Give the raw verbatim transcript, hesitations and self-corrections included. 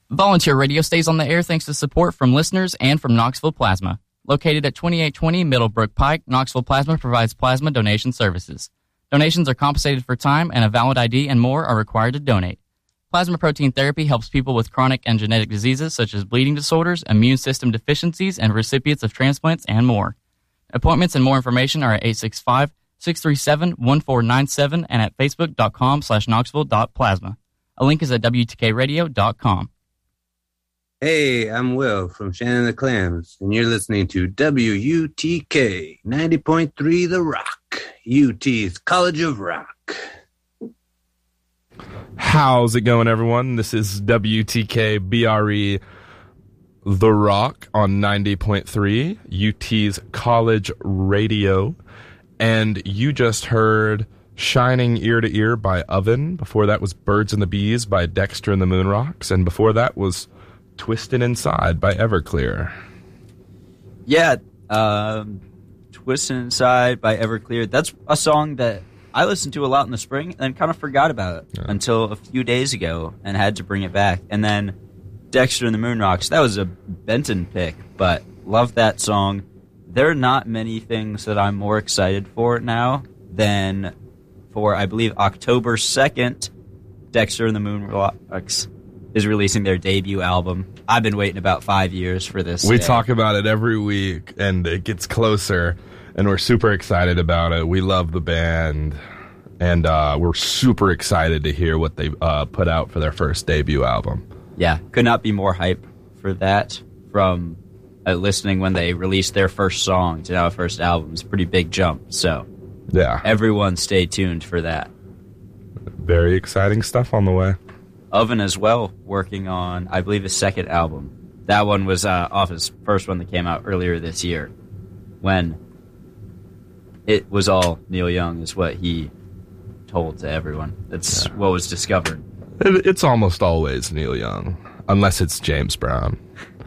Volunteer Radio stays on the air thanks to support from listeners and from Knoxville Plasma. Located at twenty-eight twenty Middlebrook Pike, Knoxville Plasma provides plasma donation services. Donations are compensated for time, and a valid I D and more are required to donate. Plasma protein therapy helps people with chronic and genetic diseases such as bleeding disorders, immune system deficiencies, and recipients of transplants and more. Appointments and more information are at eight six five, six three seven, one four nine seven and at facebook.com slash knoxville.plasma. A link is at W T K radio dot com. Hey, I'm Will from Shannon the Clams, and you're listening to W U T K ninety point three The Rock, U T's College of Rock. How's it going, everyone? This is W T K B R E The Rock on ninety point three, U T's College Radio, and you just heard Shining Ear to Ear by Oven. Before that was Birds and the Bees by Dexter and the Moonrocks, and before that was Twisted Inside by Everclear. Yeah, um, Twisted Inside by Everclear. That's a song that I listened to a lot in the spring and kind of forgot about it yeah. until a few days ago and had to bring it back. And then Dexter and the Moonrocks, that was a Benton pick, but love that song. There are not many things that I'm more excited for now than for, I believe, October second, Dexter and the Moonrocks is releasing their debut album. I've been waiting about five years for this. We day. talk about it every week, and it gets closer, and we're super excited about it. We love the band, and uh, we're super excited to hear what they uh, put out for their first debut album. Yeah, could not be more hype for that. From uh, listening when they released their first song to now a first album is a pretty big jump. So yeah, everyone stay tuned for that. Very exciting stuff on the way. Oven as well, working on, I believe, his second album. That one was uh, off his first one that came out earlier this year, when it was all Neil Young, is what he told to everyone. That's yeah. what was discovered. It, it's almost always Neil Young, unless it's James Brown.